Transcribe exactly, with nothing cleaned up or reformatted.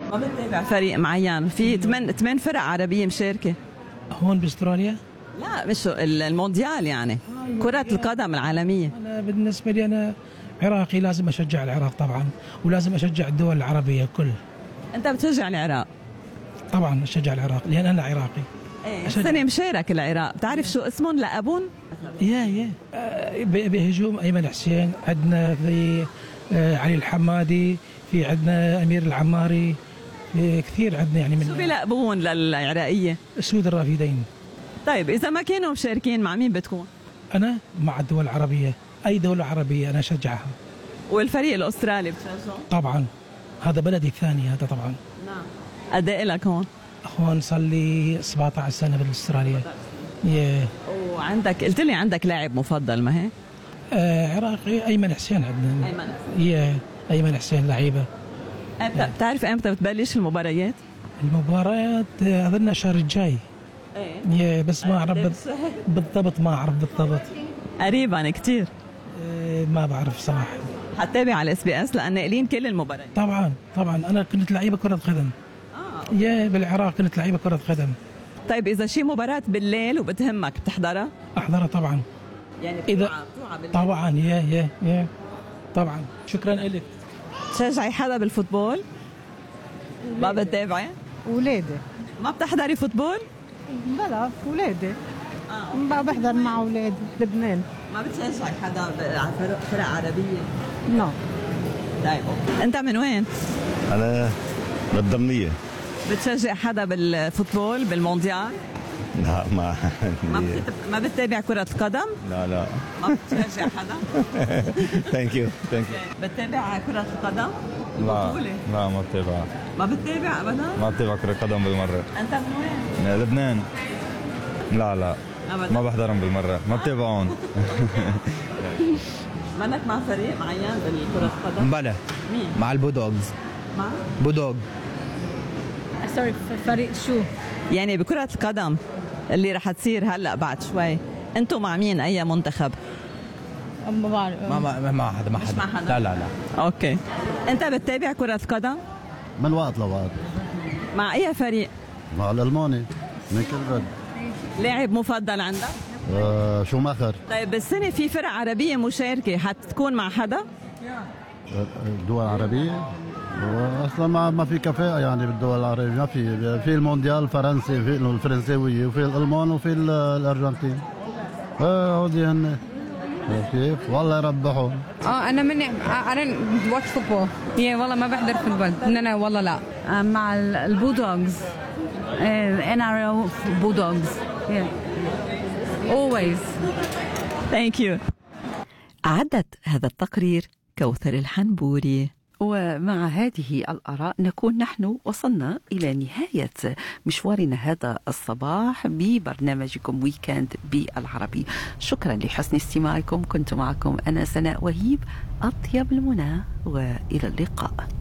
ما بتتابع فريق معين؟ في ثمان ثمان فرق عربية مشاركة هون باستراليا؟ لا مش المونديال يعني كرة القدم العالمية. أنا بالنسبة لي أنا عراقي، لازم أشجع العراق طبعا، ولازم أشجع الدول العربية كل. أنت بتشجع العراق؟ طبعا أشجع العراق لأن أنا عراقي. ايه السنة مشارك العراق، بتعرف شو اسمهم لأبون؟ يا يا آه بهجوم أيمن حسين، عندنا في آه علي الحمادي، في عندنا أمير العماري، في كثير عندنا يعني من. شو بيلقبون للعراقية؟ السود الرافدين. طيب إذا ما كانوا مشاركين مع مين بتكون؟ أنا مع الدول العربية، أي دولة عربية أنا أشجعها. والفريق الأسترالي بتشجعه؟ طبعا، هذا بلدي الثاني هذا طبعا. نعم. قد إيه لك هون؟ هون صار لي سبعة عشر سنة باستراليا. yeah. وعندك قلت لي عندك لاعب مفضل ما هيك؟ آه عراقي أيمن حسين عندنا. أيمن يا yeah. أيمن حسين لعيبة. أنت بتعرف إمتى بتبلش المباريات؟ المباريات أظن الشهر الجاي. ايه yeah. بس ما أعرف بالضبط، ما أعرف بالضبط. قريبا كتير. آه ما بعرف صراحة. حتتابع على اس بي اس لأن ناقلين كل المباريات. طبعا طبعا أنا كنت لعيبة كرة قدم. اه يا بالعراق كنت لعيبة كرة قدم. طيب إذا شي مباراة بالليل وبتهمك بتحضرها؟ أحضرها طبعا. يعني إذا طبعا يا يا يا طبعا. شكرا لك. تشجعي حدا بالفوتبول؟ ما بتتابعي؟ ولادي. ما بتحضري فوتبول؟ بلا ولادي. اه ما بحضر مع ولادي لبنان. ما بتشجعي حدا على فرق فرق عربية؟ نو. طيب أنت من وين؟ أنا بالضمنية. بتشجع حدا بالفوتبول بالمونديال؟ لا ما ما بتت... ما بتتابع كرة القدم؟ لا لا ما بتشجع حدا؟ ثانك يو ثانك يو. بتتابع كرة القدم؟ لا لا ما بتابع. ما بتتابع ابدا؟ ما بتابع كرة قدم بالمرة. انت من وين؟ من لبنان. لا لا أبداً. ما بحضرهم بالمرة، ما بتابعهم. منك مع فريق معين بالكرة القدم؟ بلا. مين؟ مع البودوغز. مع؟ بودوغ. سوري فريق شو؟ يعني بكرة القدم اللي رح تصير هلا بعد شوي، انتم مع مين؟ اي منتخب؟ ما بعرف. ما ما ما حدا ما مش حدا. مع حدا؟ لا لا لا. اوكي. انت بتتابع كرة القدم؟ من وقت لوقت. مع اي فريق؟ مع الألماني من كل رد. لاعب مفضل عندك؟ آه شو ماخر. طيب بالسنة في فرق عربية مشاركة، حتكون مع حدا؟ الدول العربية اصلا ما ما في كفاءة يعني بالدول العربية، ما في في المونديال الفرنسي، في الفرنساوية، وفي الألمان، وفي الأرجنتين. اه هودي هن كيف والله يربحوا. اه انا مني I don't watch football. يا والله ما بحضر فوتبول. انا والله لا. مع البودوغز. ان ار او بودوغز. always. Thank you. أعدت هذا التقرير كوثر الحنبوري. ومع هذه الآراء نكون نحن وصلنا إلى نهاية مشوارنا هذا الصباح ببرنامجكم ويكند بالعربي. شكرا لحسن استماعكم. كنت معكم أنا سناء وهيب. أطيب المنى وإلى اللقاء.